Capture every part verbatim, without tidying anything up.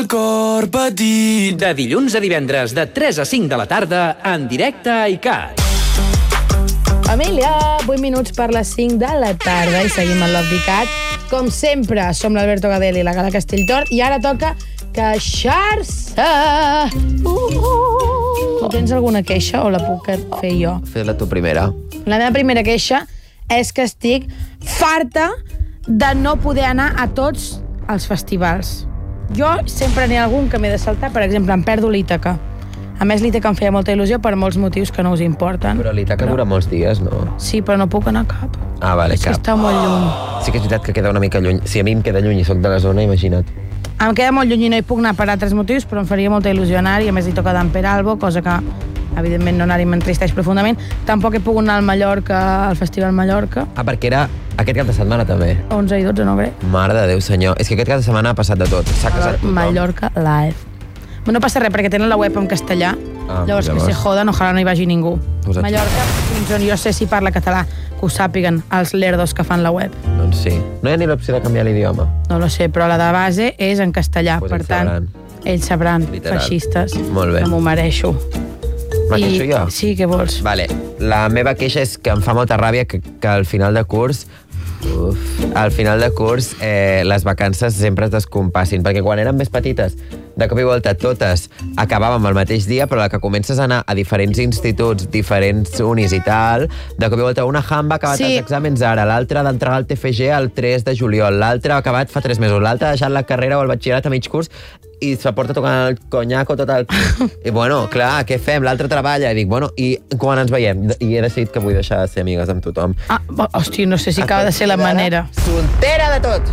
cor petit. De dilluns a divendres, de tres a cinc de la tarda, en directe a ICAT. Família, vuit minuts per les cinc de la tarda i seguim al Love d'ICAT. Com sempre, som l'Alberto Gadel i la Gala Castelltort i ara toca queixar-se. Uh! Tu tens alguna queixa o la puc fer jo? Fes-la tu primera. La meva primera queixa és que estic farta de no poder anar a tots els festivals. Jo sempre n'hi ha algun que m'he de saltar, per exemple, em perdo l'Ítaca. A més, l'Ítaca em feia molta il·lusió per molts motius que no us importen. Però l'Ítaca Però- dura molts dies, no? Sí, però no puc anar a cap. Ah, vale, És que cap. està molt lluny. Sí que és veritat que queda una mica lluny. Si a mi em queda lluny i soc de la zona, imagina't. Em queda molt lluny i no hi puc anar per altres motius, però em faria molta il·lusió anar-hi. A més, hi toca d'en Peralbo, cosa que, evidentment, no anar-hi m'entristeix profundament. Tampoc he pogut anar al Mallorca, al Festival Mallorca. Ah, perquè era aquest cap de setmana, també. onze i dotze, no crec. Mare de Déu, senyor. És que aquest cap de setmana ha passat de tot. S'ha casat tothom. Mallorca Live. No passa res, perquè tenen la web en castellà. Ah, llavors, llavors. que se joden, ojalà no hi vagi ningú. Pues aquí. Mallorca, fins on jo sé si parla català, que ho sàpiguen els lerdos que fan la web. Doncs sí. No hi ha ni l'opció de canviar l'idioma. No lo sé, però la de base és en castellà. Pues per ells tant, sabran. ells sabran, Literal. feixistes. Molt bé. No m'ho mereixo. Me I- queixo jo? Sí, què vols? Vale, la meva queixa és que em fa molta ràbia que, que al final de curs uf, al final de curs eh, les vacances sempre es descompassin, perquè quan eren més petites, de cop i volta totes acabàvem el mateix dia, però la que comences a anar a diferents instituts, diferents unis i tal, de cop i volta una jamba ha acabat Sí. els exàmens ara, l'altra d'entregar al T F G el tres de juliol, l'altra ha acabat fa tres mesos, l'altra ha deixat la carrera o el batxillerat a mig curs i se porta tocant el conyaco tot el... I bueno, clar, què fem? L'altre treballa. I dic, bueno, i quan ens veiem? I he decidit que vull deixar de ser amigues amb tothom. Ah, bo- hòstia, no sé si acaba de ser la manera. Soltera de tot!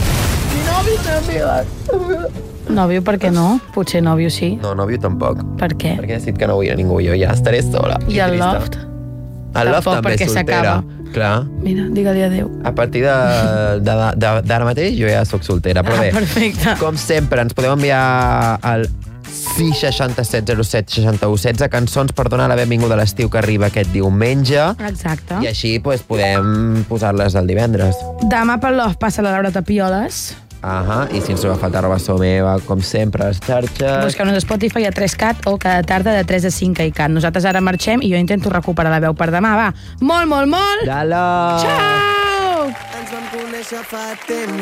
Nòvio, per què no? Potser nòvio sí. No, nòvio tampoc. Per què? Perquè he decidit que no vull a ningú, jo ja estaré sola. I el trista. loft? El loft Tampoc, també, perquè soltera. s'acaba. Clar. Mira, digue-li adéu. A partir de- de- de- d'ara mateix jo ja sóc soltera. Però Ah, bé, perfecte. com sempre, ens podeu enviar al sis seixanta set zero set seixanta u setze cançons per donar la benvinguda a l'estiu que arriba aquest diumenge. Exacte. I així pues, podem posar-les el divendres. Demà pel loft passa la Laura Tapioles. Ahà, i si ens trobeu a faltar arroba som meva, com sempre, a les xarxes. Busqueu-nos a Spotify a tres cat o cada tarda de tres a cinc a ICAT. Nosaltres ara marxem i jo intento recuperar la veu per demà. Va, molt, molt, molt! Dala! Ciao! Ens vam conèixer fa temps.